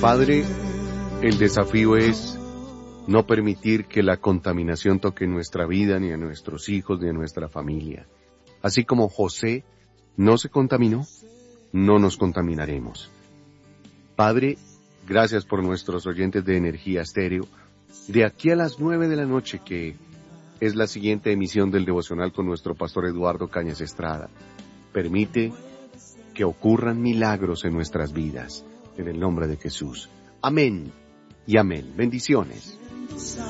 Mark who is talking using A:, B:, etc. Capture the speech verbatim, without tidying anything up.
A: Padre, el desafío es no permitir que la contaminación toque nuestra vida, ni a nuestros hijos, ni a nuestra familia. Así como José no se contaminó, no nos contaminaremos. Padre, gracias por nuestros oyentes de Energía Estéreo. De aquí a las nueve de la noche, que es la siguiente emisión del devocional con nuestro pastor Eduardo Cañas Estrada, permite que ocurran milagros en nuestras vidas, en el nombre de Jesús. Amén y amén. Bendiciones.